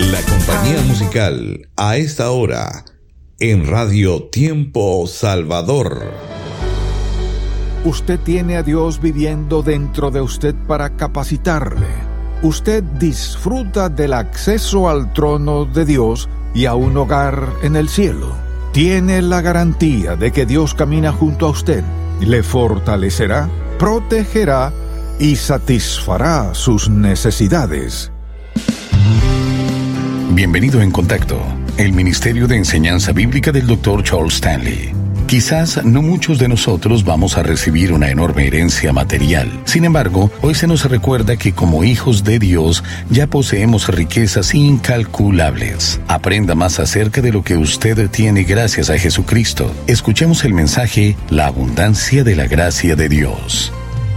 La compañía musical a esta hora en Radio Tiempo Salvador. Usted tiene a Dios viviendo dentro de usted para capacitarle. Usted disfruta del acceso al trono de Dios y a un hogar en el cielo. Tiene la garantía de que Dios camina junto a usted, le fortalecerá, protegerá y satisfará sus necesidades. Bienvenido en Contacto, el Ministerio de Enseñanza Bíblica del Dr. Charles Stanley. Quizás no muchos de nosotros vamos a recibir una enorme herencia material. Sin embargo, hoy se nos recuerda que como hijos de Dios ya poseemos riquezas incalculables. Aprenda más acerca de lo que usted tiene gracias a Jesucristo. Escuchemos el mensaje, La abundancia de la gracia de Dios.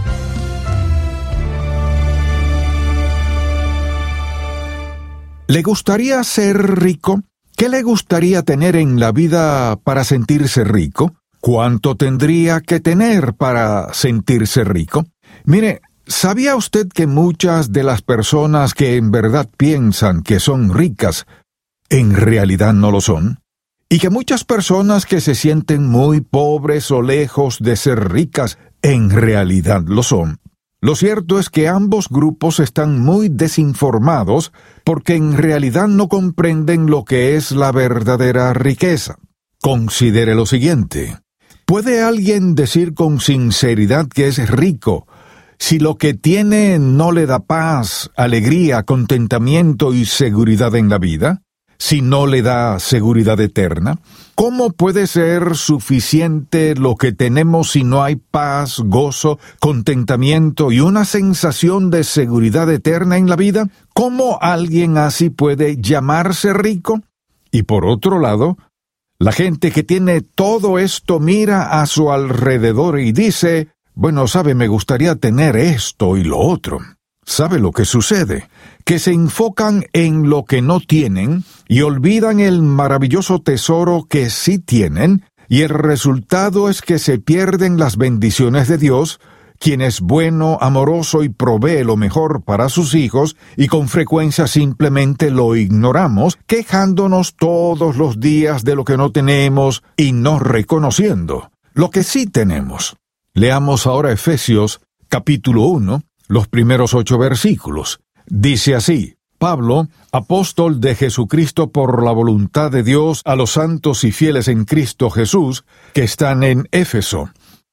¿Le gustaría ser rico? ¿Qué le gustaría tener en la vida para sentirse rico? ¿Cuánto tendría que tener para sentirse rico? Mire, ¿sabía usted que muchas de las personas que en verdad piensan que son ricas, en realidad no lo son? Y que muchas personas que se sienten muy pobres o lejos de ser ricas, en realidad lo son. Lo cierto es que ambos grupos están muy desinformados porque en realidad no comprenden lo que es la verdadera riqueza. Considere lo siguiente. ¿Puede alguien decir con sinceridad que es rico si lo que tiene no le da paz, alegría, contentamiento y seguridad en la vida? ¿Si no le da seguridad eterna? ¿Cómo puede ser suficiente lo que tenemos si no hay paz, gozo, contentamiento y una sensación de seguridad eterna en la vida? ¿Cómo alguien así puede llamarse rico? Y por otro lado, la gente que tiene todo esto mira a su alrededor y dice, bueno, sabe, me gustaría tener esto y lo otro. ¿Sabe lo que sucede? Que se enfocan en lo que no tienen y olvidan el maravilloso tesoro que sí tienen, y el resultado es que se pierden las bendiciones de Dios, quien es bueno, amoroso y provee lo mejor para sus hijos, y con frecuencia simplemente lo ignoramos, quejándonos todos los días de lo que no tenemos y no reconociendo lo que sí tenemos. Leamos ahora Efesios capítulo 1, los primeros 8 versículos. Dice así: Pablo, apóstol de Jesucristo por la voluntad de Dios a los santos y fieles en Cristo Jesús, que están en Éfeso.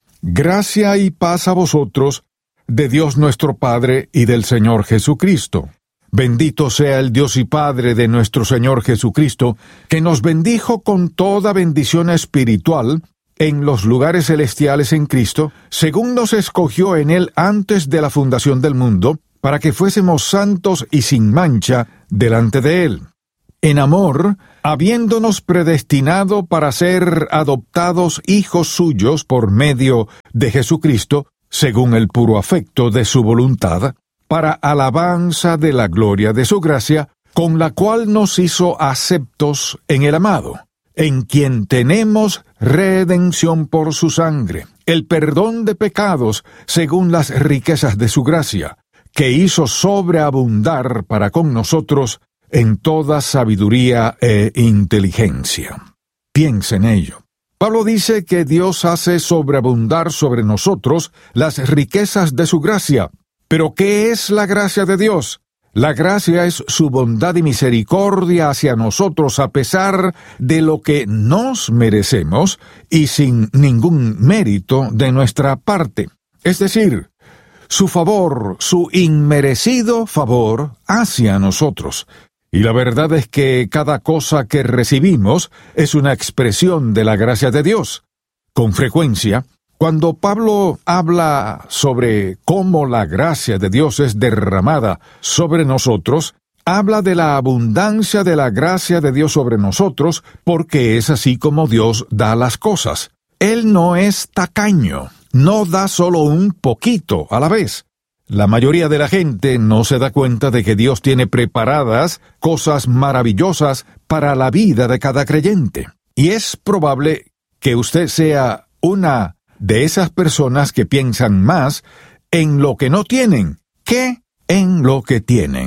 Gracia y paz a vosotros, de Dios nuestro Padre y del Señor Jesucristo. Bendito sea el Dios y Padre de nuestro Señor Jesucristo, que nos bendijo con toda bendición espiritual en los lugares celestiales en Cristo, según nos escogió en Él antes de la fundación del mundo, para que fuésemos santos y sin mancha delante de Él. En amor, habiéndonos predestinado para ser adoptados hijos suyos por medio de Jesucristo, según el puro afecto de su voluntad, para alabanza de la gloria de su gracia, con la cual nos hizo aceptos en el amado, en quien tenemos redención por su sangre, el perdón de pecados según las riquezas de su gracia, que hizo sobreabundar para con nosotros en toda sabiduría e inteligencia. Piensa en ello. Pablo dice que Dios hace sobreabundar sobre nosotros las riquezas de su gracia. ¿Pero qué es la gracia de Dios? La gracia es su bondad y misericordia hacia nosotros a pesar de lo que nos merecemos y sin ningún mérito de nuestra parte. Es decir, su favor, su inmerecido favor hacia nosotros. Y la verdad es que cada cosa que recibimos es una expresión de la gracia de Dios. Con frecuencia, cuando Pablo habla sobre cómo la gracia de Dios es derramada sobre nosotros, habla de la abundancia de la gracia de Dios sobre nosotros, porque es así como Dios da las cosas. Él no es tacaño, no da solo un poquito a la vez. La mayoría de la gente no se da cuenta de que Dios tiene preparadas cosas maravillosas para la vida de cada creyente. Y es probable que usted sea una de esas personas que piensan más en lo que no tienen que en lo que tienen.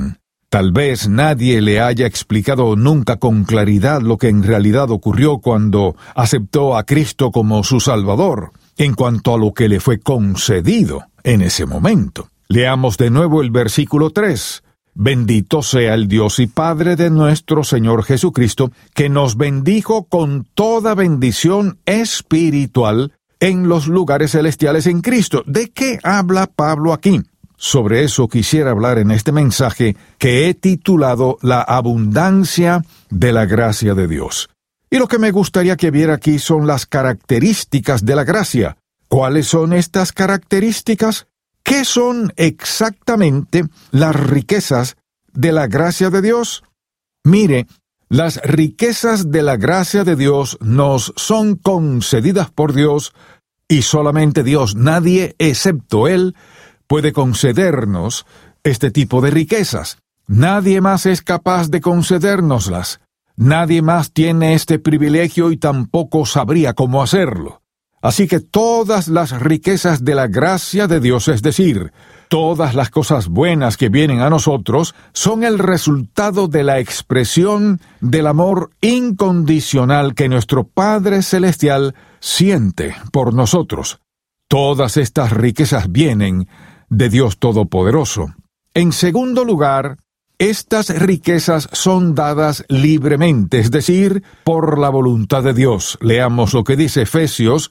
Tal vez nadie le haya explicado nunca con claridad lo que en realidad ocurrió cuando aceptó a Cristo como su Salvador, en cuanto a lo que le fue concedido en ese momento. Leamos de nuevo el versículo 3. Bendito sea el Dios y Padre de nuestro Señor Jesucristo, que nos bendijo con toda bendición espiritual en los lugares celestiales en Cristo. ¿De qué habla Pablo aquí? Sobre eso quisiera hablar en este mensaje que he titulado La abundancia de la gracia de Dios. Y lo que me gustaría que viera aquí son las características de la gracia. ¿Cuáles son estas características? ¿Qué son exactamente las riquezas de la gracia de Dios? Mire, las riquezas de la gracia de Dios nos son concedidas por Dios y solamente Dios, nadie excepto Él, puede concedernos este tipo de riquezas. Nadie más es capaz de concedérnoslas. Nadie más tiene este privilegio y tampoco sabría cómo hacerlo. Así que todas las riquezas de la gracia de Dios, es decir, todas las cosas buenas que vienen a nosotros, son el resultado de la expresión del amor incondicional que nuestro Padre Celestial siente por nosotros. Todas estas riquezas vienen de Dios Todopoderoso. En segundo lugar, estas riquezas son dadas libremente, es decir, por la voluntad de Dios. Leamos lo que dice Efesios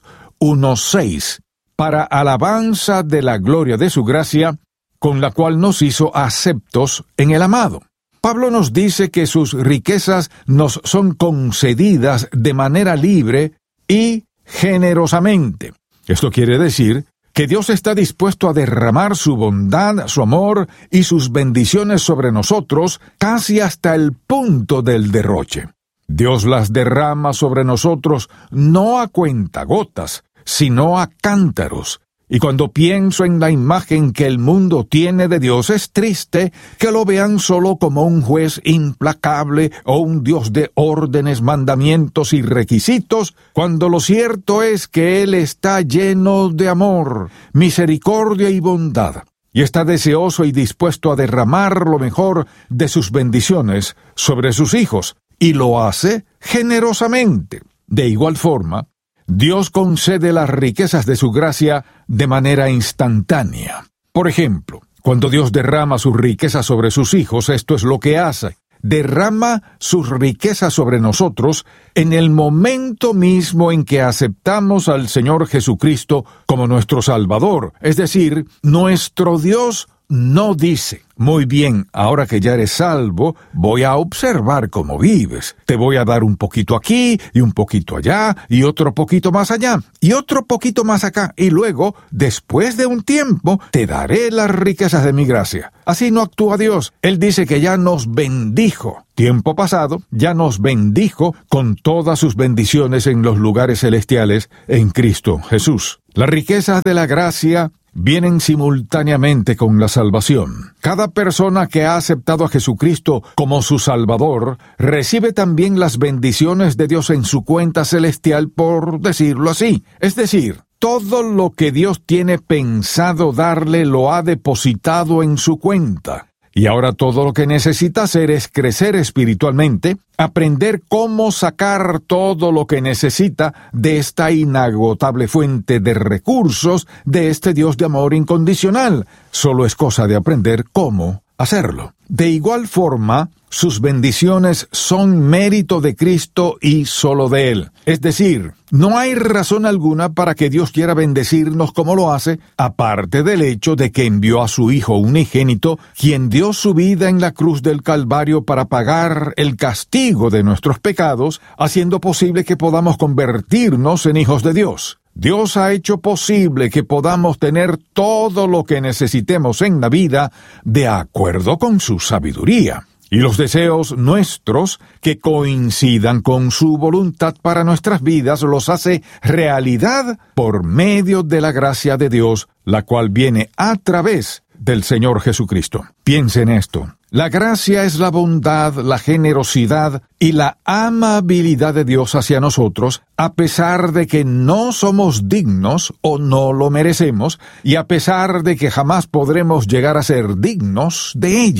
1:6, para alabanza de la gloria de su gracia, con la cual nos hizo aceptos en el amado. Pablo nos dice que sus riquezas nos son concedidas de manera libre y generosamente. Esto quiere decir que Dios está dispuesto a derramar su bondad, su amor y sus bendiciones sobre nosotros casi hasta el punto del derroche. Dios las derrama sobre nosotros no a cuentagotas, sino a cántaros. Y cuando pienso en la imagen que el mundo tiene de Dios, es triste que lo vean solo como un juez implacable o un Dios de órdenes, mandamientos y requisitos, cuando lo cierto es que Él está lleno de amor, misericordia y bondad, y está deseoso y dispuesto a derramar lo mejor de sus bendiciones sobre sus hijos, y lo hace generosamente. De igual forma, Dios concede las riquezas de su gracia de manera instantánea. Por ejemplo, cuando Dios derrama sus riquezas sobre sus hijos, esto es lo que hace. Derrama sus riquezas sobre nosotros en el momento mismo en que aceptamos al Señor Jesucristo como nuestro Salvador. Es decir, nuestro Dios no dice: muy bien, ahora que ya eres salvo, voy a observar cómo vives. Te voy a dar un poquito aquí, y un poquito allá, y otro poquito más allá, y otro poquito más acá, y luego, después de un tiempo, te daré las riquezas de mi gracia. Así no actúa Dios. Él dice que ya nos bendijo. Tiempo pasado, ya nos bendijo con todas sus bendiciones en los lugares celestiales en Cristo Jesús. Las riquezas de la gracia vienen simultáneamente con la salvación. Cada persona que ha aceptado a Jesucristo como su Salvador recibe también las bendiciones de Dios en su cuenta celestial, por decirlo así. Es decir, todo lo que Dios tiene pensado darle lo ha depositado en su cuenta. Y ahora todo lo que necesita hacer es crecer espiritualmente, aprender cómo sacar todo lo que necesita de esta inagotable fuente de recursos de este Dios de amor incondicional. Solo es cosa de aprender cómo hacerlo. De igual forma, sus bendiciones son mérito de Cristo y solo de Él. Es decir, no hay razón alguna para que Dios quiera bendecirnos como lo hace, aparte del hecho de que envió a su Hijo unigénito, quien dio su vida en la cruz del Calvario para pagar el castigo de nuestros pecados, haciendo posible que podamos convertirnos en hijos de Dios. Dios ha hecho posible que podamos tener todo lo que necesitemos en la vida de acuerdo con su sabiduría. Y los deseos nuestros que coincidan con su voluntad para nuestras vidas los hace realidad por medio de la gracia de Dios, la cual viene a través del Señor Jesucristo. Piense en esto. La gracia es la bondad, la generosidad y la amabilidad de Dios hacia nosotros, a pesar de que no somos dignos o no lo merecemos, y a pesar de que jamás podremos llegar a ser dignos de ella.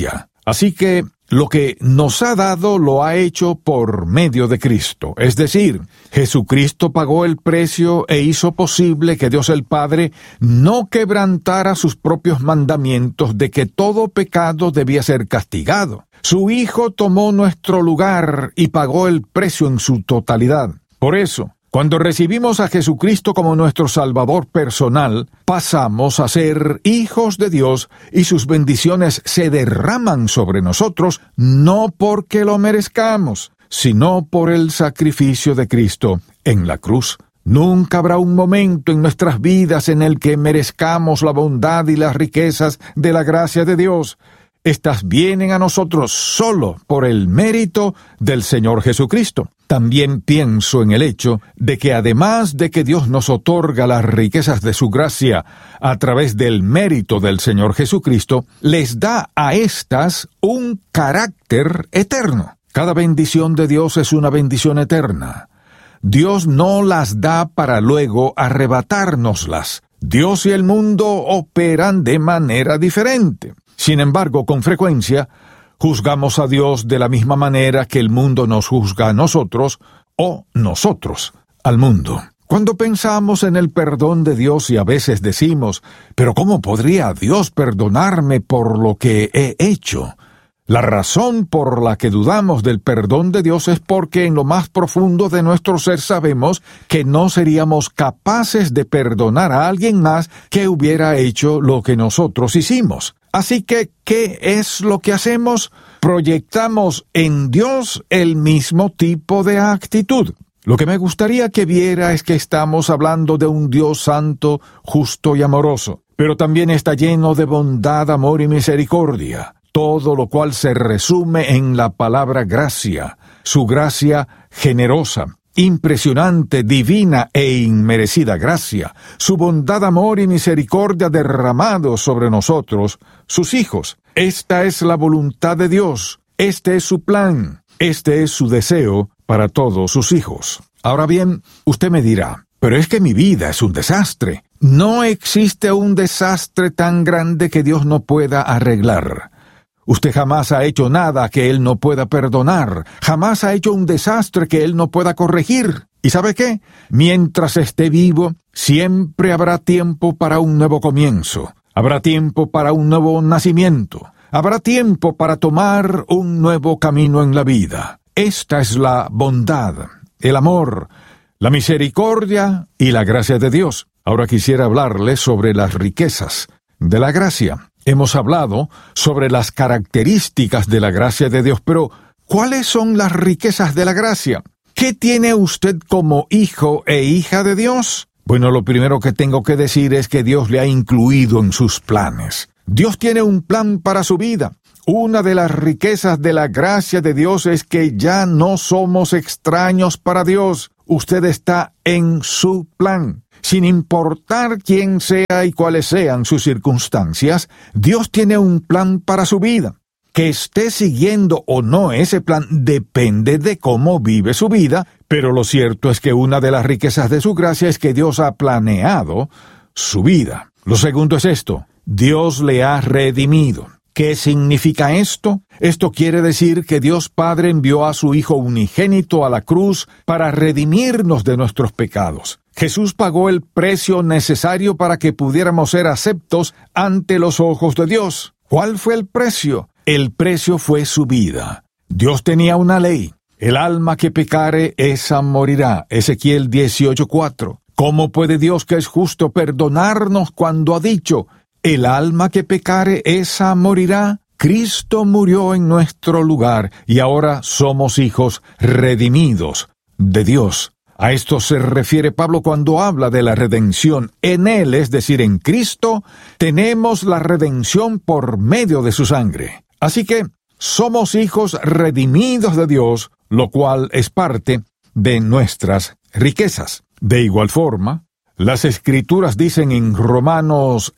Así que lo que nos ha dado lo ha hecho por medio de Cristo. Es decir, Jesucristo pagó el precio e hizo posible que Dios el Padre no quebrantara sus propios mandamientos de que todo pecado debía ser castigado. Su Hijo tomó nuestro lugar y pagó el precio en su totalidad. Por eso, cuando recibimos a Jesucristo como nuestro Salvador personal, pasamos a ser hijos de Dios y sus bendiciones se derraman sobre nosotros no porque lo merezcamos, sino por el sacrificio de Cristo en la cruz. Nunca habrá un momento en nuestras vidas en el que merezcamos la bondad y las riquezas de la gracia de Dios. Estas vienen a nosotros solo por el mérito del Señor Jesucristo. También pienso en el hecho de que además de que Dios nos otorga las riquezas de su gracia a través del mérito del Señor Jesucristo, les da a éstas un carácter eterno. Cada bendición de Dios es una bendición eterna. Dios no las da para luego arrebatárnoslas. Dios y el mundo operan de manera diferente. Sin embargo, con frecuencia, juzgamos a Dios de la misma manera que el mundo nos juzga a nosotros, o nosotros al mundo. Cuando pensamos en el perdón de Dios y a veces decimos, ¿pero cómo podría Dios perdonarme por lo que he hecho? La razón por la que dudamos del perdón de Dios es porque en lo más profundo de nuestro ser sabemos que no seríamos capaces de perdonar a alguien más que hubiera hecho lo que nosotros hicimos. Así que, ¿qué es lo que hacemos? Proyectamos en Dios el mismo tipo de actitud. Lo que me gustaría que viera es que estamos hablando de un Dios santo, justo y amoroso, pero también está lleno de bondad, amor y misericordia, todo lo cual se resume en la palabra gracia, su gracia generosa, impresionante, divina e inmerecida gracia, su bondad, amor y misericordia derramados sobre nosotros, sus hijos. Esta es la voluntad de Dios, este es su plan, este es su deseo para todos sus hijos. Ahora bien, usted me dirá, pero es que mi vida es un desastre. No existe un desastre tan grande que Dios no pueda arreglar. Usted jamás ha hecho nada que Él no pueda perdonar, jamás ha hecho un desastre que Él no pueda corregir. ¿Y sabe qué? Mientras esté vivo, siempre habrá tiempo para un nuevo comienzo, habrá tiempo para un nuevo nacimiento, habrá tiempo para tomar un nuevo camino en la vida. Esta es la bondad, el amor, la misericordia y la gracia de Dios. Ahora quisiera hablarles sobre las riquezas de la gracia. Hemos hablado sobre las características de la gracia de Dios, pero ¿cuáles son las riquezas de la gracia? ¿Qué tiene usted como hijo e hija de Dios? Bueno, lo primero que tengo que decir es que Dios le ha incluido en sus planes. Dios tiene un plan para su vida. Una de las riquezas de la gracia de Dios es que ya no somos extraños para Dios. Usted está en su plan. Sin importar quién sea y cuáles sean sus circunstancias, Dios tiene un plan para su vida. Que esté siguiendo o no ese plan depende de cómo vive su vida, pero lo cierto es que una de las riquezas de su gracia es que Dios ha planeado su vida. Lo segundo es esto: Dios le ha redimido. ¿Qué significa esto? Esto quiere decir que Dios Padre envió a su Hijo unigénito a la cruz para redimirnos de nuestros pecados. Jesús pagó el precio necesario para que pudiéramos ser aceptos ante los ojos de Dios. ¿Cuál fue el precio? El precio fue su vida. Dios tenía una ley. El alma que pecare, esa morirá. Ezequiel 18:4. ¿Cómo puede Dios, que es justo, perdonarnos cuando ha dicho: el alma que pecare, esa morirá? Cristo murió en nuestro lugar y ahora somos hijos redimidos de Dios. A esto se refiere Pablo cuando habla de la redención. En Él, es decir, en Cristo, tenemos la redención por medio de su sangre. Así que somos hijos redimidos de Dios, lo cual es parte de nuestras riquezas. De igual forma, las Escrituras dicen en Romanos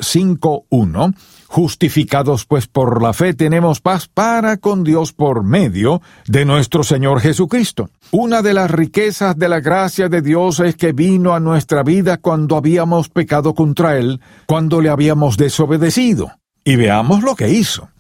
5:1, justificados pues por la fe tenemos paz para con Dios por medio de nuestro Señor Jesucristo. Una de las riquezas de la gracia de Dios es que vino a nuestra vida cuando habíamos pecado contra Él, cuando le habíamos desobedecido. Y veamos lo que hizo.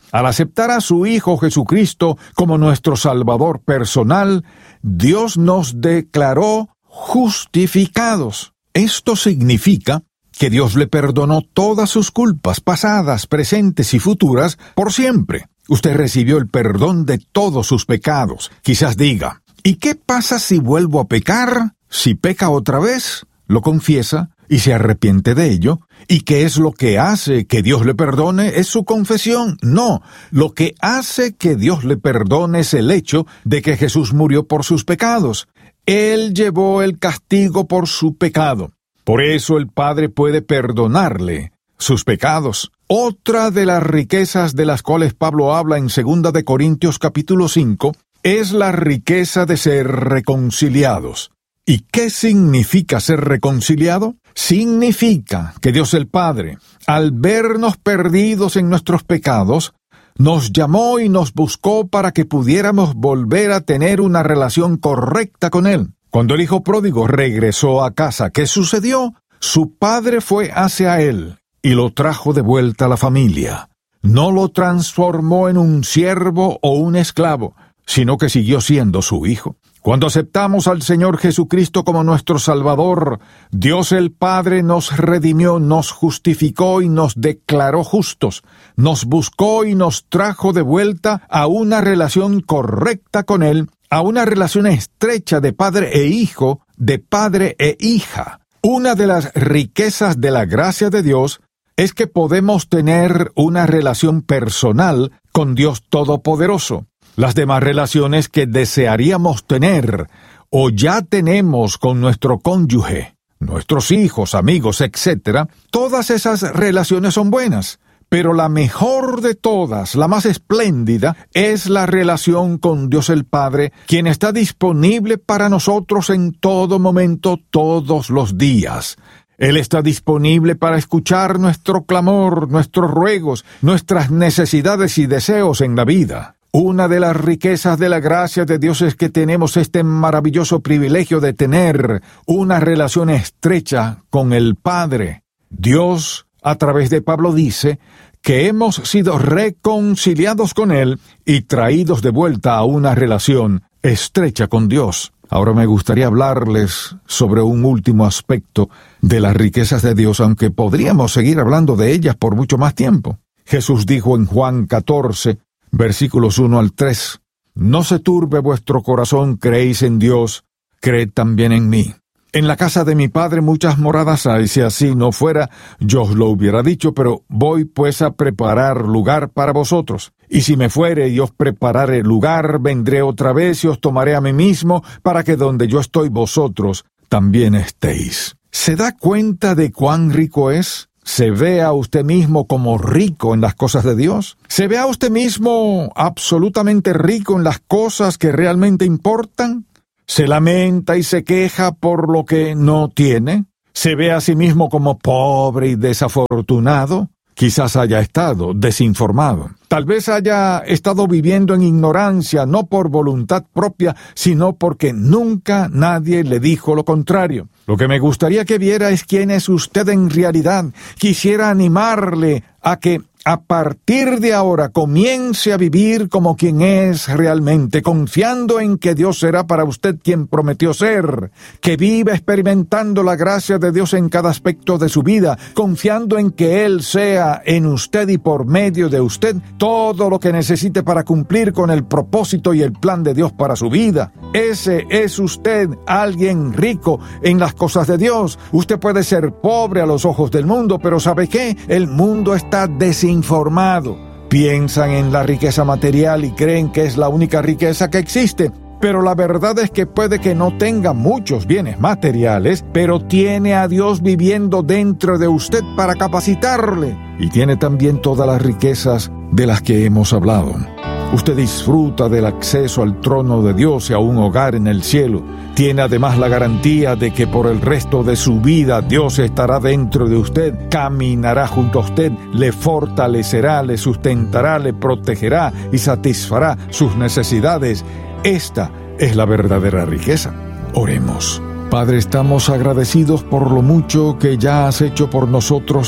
Al aceptar a su Hijo Jesucristo como nuestro Salvador personal, Dios nos declaró justificados. Esto significa que Dios le perdonó todas sus culpas, pasadas, presentes y futuras, por siempre. Usted recibió el perdón de todos sus pecados. Quizás diga, ¿y qué pasa si vuelvo a pecar? Si peca otra vez, lo confiesa y se arrepiente de ello. ¿Y qué es lo que hace que Dios le perdone? ¿Es su confesión? No, lo que hace que Dios le perdone es el hecho de que Jesús murió por sus pecados. Él llevó el castigo por su pecado. Por eso el Padre puede perdonarle sus pecados. Otra de las riquezas de las cuales Pablo habla en 2 de Corintios capítulo 5 es la riqueza de ser reconciliados. ¿Y qué significa ser reconciliado? Significa que Dios el Padre, al vernos perdidos en nuestros pecados, nos llamó y nos buscó para que pudiéramos volver a tener una relación correcta con Él. Cuando el hijo pródigo regresó a casa, ¿qué sucedió? Su padre fue hacia él y lo trajo de vuelta a la familia. No lo transformó en un siervo o un esclavo, sino que siguió siendo su hijo. Cuando aceptamos al Señor Jesucristo como nuestro Salvador, Dios el Padre nos redimió, nos justificó y nos declaró justos. Nos buscó y nos trajo de vuelta a una relación correcta con Él, a una relación estrecha de padre e hijo, de padre e hija. Una de las riquezas de la gracia de Dios es que podemos tener una relación personal con Dios Todopoderoso. Las demás relaciones que desearíamos tener o ya tenemos con nuestro cónyuge, nuestros hijos, amigos, etc., todas esas relaciones son buenas. Pero la mejor de todas, la más espléndida, es la relación con Dios el Padre, quien está disponible para nosotros en todo momento, todos los días. Él está disponible para escuchar nuestro clamor, nuestros ruegos, nuestras necesidades y deseos en la vida. Una de las riquezas de la gracia de Dios es que tenemos este maravilloso privilegio de tener una relación estrecha con el Padre. Dios, a través de Pablo, dice que hemos sido reconciliados con Él y traídos de vuelta a una relación estrecha con Dios. Ahora me gustaría hablarles sobre un último aspecto de las riquezas de Dios, aunque podríamos seguir hablando de ellas por mucho más tiempo. Jesús dijo en Juan 14, versículos 1 al 3, «No se turbe vuestro corazón, creéis en Dios, creed también en mí. En la casa de mi Padre muchas moradas hay, si así no fuera, yo os lo hubiera dicho, pero voy pues a preparar lugar para vosotros. Y si me fuere y os preparare lugar, vendré otra vez y os tomaré a mí mismo, para que donde yo estoy vosotros también estéis». ¿Se da cuenta de cuán rico es? ¿Se ve a usted mismo como rico en las cosas de Dios? ¿Se ve a usted mismo absolutamente rico en las cosas que realmente importan? ¿Se lamenta y se queja por lo que no tiene? ¿Se ve a sí mismo como pobre y desafortunado? Quizás haya estado desinformado. Tal vez haya estado viviendo en ignorancia, no por voluntad propia, sino porque nunca nadie le dijo lo contrario. Lo que me gustaría que viera es quién es usted en realidad. Quisiera animarle a que a partir de ahora comience a vivir como quien es realmente, confiando en que Dios será para usted quien prometió ser, que viva experimentando la gracia de Dios en cada aspecto de su vida, confiando en que Él sea en usted y por medio de usted todo lo que necesite para cumplir con el propósito y el plan de Dios para su vida. Ese es usted, alguien rico en las cosas de Dios. Usted puede ser pobre a los ojos del mundo, pero ¿sabe qué? El mundo está desinformado. Piensan en la riqueza material y creen que es la única riqueza que existe. Pero la verdad es que puede que no tenga muchos bienes materiales, pero tiene a Dios viviendo dentro de usted para capacitarle. Y tiene también todas las riquezas de las que hemos hablado. Usted disfruta del acceso al trono de Dios y a un hogar en el cielo. Tiene además la garantía de que por el resto de su vida Dios estará dentro de usted, caminará junto a usted, le fortalecerá, le sustentará, le protegerá y satisfará sus necesidades. Esta es la verdadera riqueza. Oremos. Padre, estamos agradecidos por lo mucho que ya has hecho por nosotros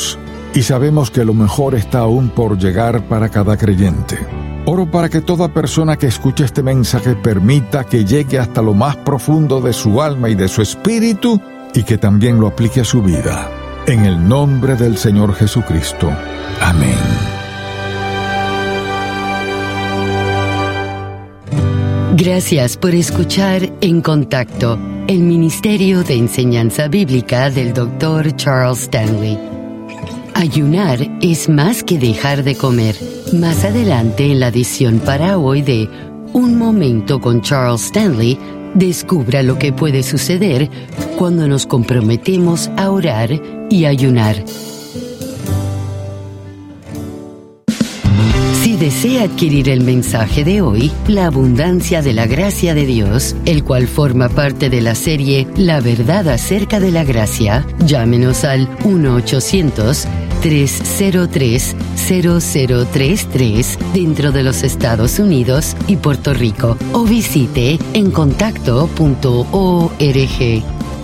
y sabemos que lo mejor está aún por llegar para cada creyente. Oro para que toda persona que escuche este mensaje permita que llegue hasta lo más profundo de su alma y de su espíritu y que también lo aplique a su vida. En el nombre del Señor Jesucristo. Amén. Gracias por escuchar En Contacto, el Ministerio de Enseñanza Bíblica del Dr. Charles Stanley. Ayunar es más que dejar de comer. Más adelante en la edición para hoy de Un Momento con Charles Stanley, descubra lo que puede suceder cuando nos comprometemos a orar y ayunar. Si desea adquirir el mensaje de hoy, La abundancia de la gracia de Dios, el cual forma parte de la serie La verdad acerca de la gracia, llámenos al 1-800-303-0033 dentro de los Estados Unidos y Puerto Rico o visite encontacto.org.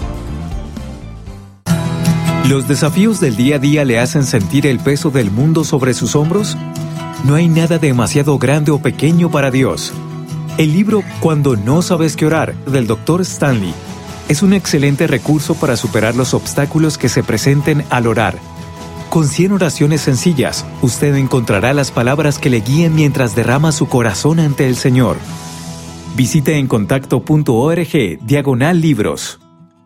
¿Los desafíos del día a día le hacen sentir el peso del mundo sobre sus hombros? No hay nada demasiado grande o pequeño para Dios. El libro Cuando no sabes qué orar, del Dr. Stanley, es un excelente recurso para superar los obstáculos que se presenten al orar. Con 100 oraciones sencillas, usted encontrará las palabras que le guíen mientras derrama su corazón ante el Señor. Visite encontacto.org/libros.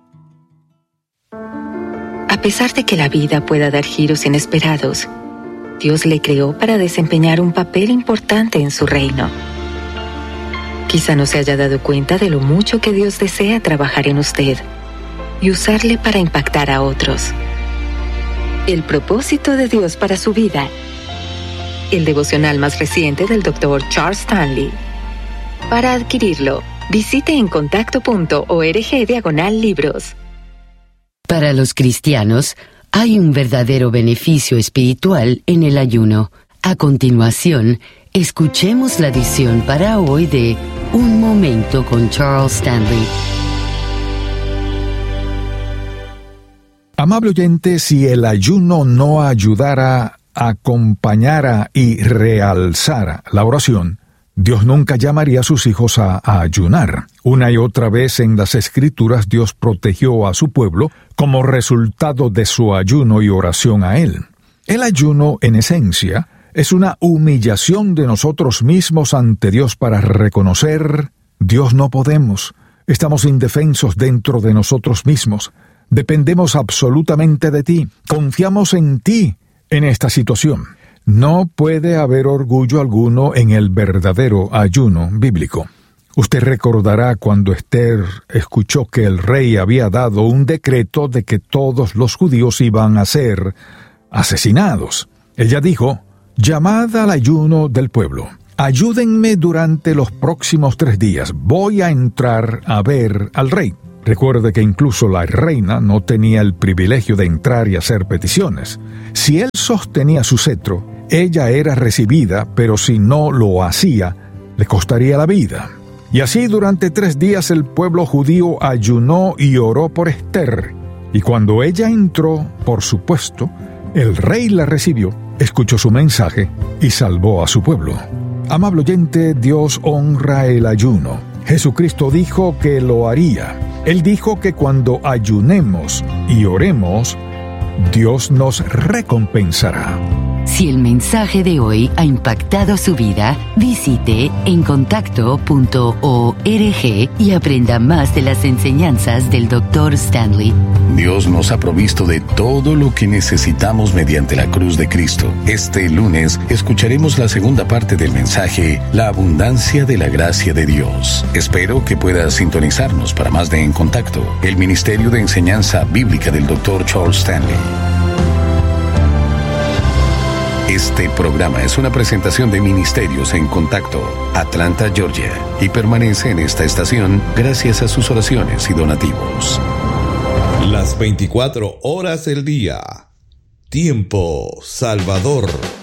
A pesar de que la vida pueda dar giros inesperados, Dios le creó para desempeñar un papel importante en su reino. Quizá no se haya dado cuenta de lo mucho que Dios desea trabajar en usted y usarle para impactar a otros. El propósito de Dios para su vida. El devocional más reciente del Dr. Charles Stanley. Para adquirirlo, visite encontacto.org/libros. Para los cristianos, hay un verdadero beneficio espiritual en el ayuno. A continuación, escuchemos la edición para hoy de Un Momento con Charles Stanley. Amable oyente, si el ayuno no ayudara, acompañara y realzara la oración, Dios nunca llamaría a sus hijos a ayunar. Una y otra vez en las Escrituras Dios protegió a su pueblo como resultado de su ayuno y oración a Él. El ayuno, en esencia, es una humillación de nosotros mismos ante Dios para reconocer: Dios, no podemos, estamos indefensos dentro de nosotros mismos, dependemos absolutamente de ti, confiamos en ti en esta situación. No puede haber orgullo alguno en el verdadero ayuno bíblico. Usted recordará cuando Esther escuchó que el rey había dado un decreto de que todos los judíos iban a ser asesinados. Ella dijo: llamad al ayuno del pueblo. Ayúdenme durante los próximos 3 días. Voy a entrar a ver al rey. Recuerde que incluso la reina no tenía el privilegio de entrar y hacer peticiones. Si él sostenía su cetro, ella era recibida, pero si no lo hacía, le costaría la vida. Y así durante 3 días el pueblo judío ayunó y oró por Esther. Y cuando ella entró, por supuesto, el rey la recibió, escuchó su mensaje y salvó a su pueblo. Amable oyente, Dios honra el ayuno. Jesucristo dijo que lo haría. Él dijo que cuando ayunemos y oremos, Dios nos recompensará. Si el mensaje de hoy ha impactado su vida, visite encontacto.org y aprenda más de las enseñanzas del Dr. Stanley. Dios nos ha provisto de todo lo que necesitamos mediante la cruz de Cristo. Este lunes escucharemos la segunda parte del mensaje, La abundancia de la gracia de Dios. Espero que pueda sintonizarnos para más de En Contacto, el Ministerio de Enseñanza Bíblica del Dr. Charles Stanley. Este programa es una presentación de Ministerios en Contacto, Atlanta, Georgia, y permanece en esta estación gracias a sus oraciones y donativos. Las 24 horas del día. Tiempo Salvador.